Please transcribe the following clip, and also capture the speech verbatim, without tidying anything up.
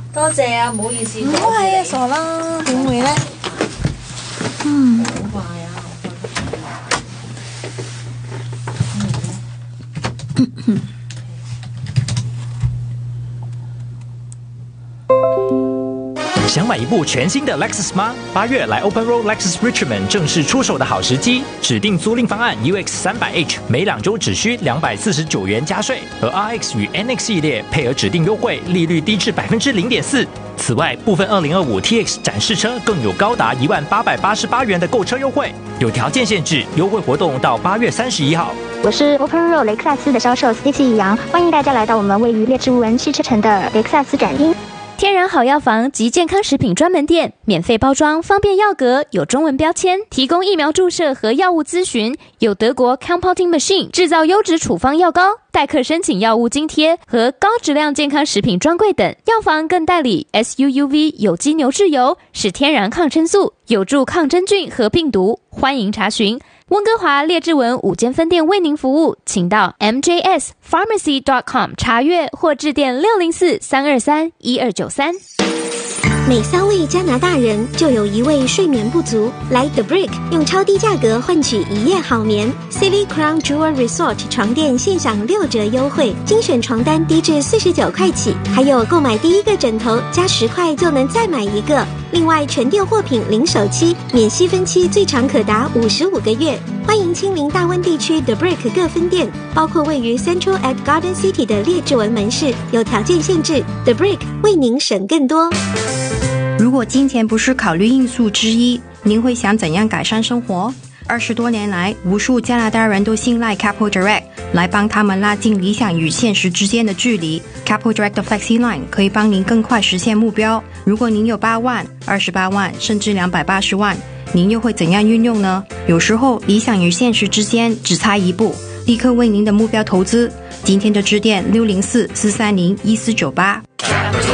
多謝啊，唔好意思， 唔好係啊，傻啦，點會咧？嗯，好快啊！ 想买一部全新的 Lexus 吗？八月来 Open Road Lexus Richmond 正是出手的好时机，指定租赁方案 U X 三百 H 每两周只需两百四十九元加税，和 R X 与 N X 系列配合指定优惠，利率低至百分之零点四。此外，部分二零二五 T X 展示车更有高达一万八百八十八元的购车优惠，有条件限制，优惠活动到八月三十一号。 我是 Open Road 雷克萨斯的销售 Stacy 杨，欢迎大家来到我们位于列治文汽车城的雷克萨斯展厅。 天然好药房及健康食品专门店，免费包装，方便药格，有中文标签，提供疫苗注射和药物咨询，有德国 Compounding Machine 制造优质处方药膏，代客申请药物津贴和高质量健康食品专柜等。药房更代理 S U U V 有机牛至油，是天然抗生素，有助抗真菌和病毒。欢迎查询温哥华列治文五间分店为您服务，请到 M J S Pharmacy dot com 查阅或致电六零四三二三一二九三。 每三位加拿大人就有一位睡眠不足，来 The Brick 用超低价格换取一夜好眠。City Crown Jewel Resort 床垫现享六折优惠，精选床单低至四十九块起，还有购买第一个枕头加十块就能再买一个。另外全店货品零首期，免息分期，最长可达五十五个月。欢迎亲临大温地区 The Brick 各分店，包括位于 Central at Garden City 的列治文门市，有条件限制。The Brick 为您省更多。 如果金钱不是考虑因素之一，您会想怎样改善生活？二十多年来，无数加拿大人都信赖 Capital Direct 来帮他们拉近理想与现实之间的距离。Capital Direct 的 Flexi Line 可以帮您更快实现目标。如果您有八万、二十八万，甚至两百八十万，您又会怎样运用呢？有时候，理想与现实之间只差一步，立刻为您的目标投资。今天就致电六零四四三零一四九八。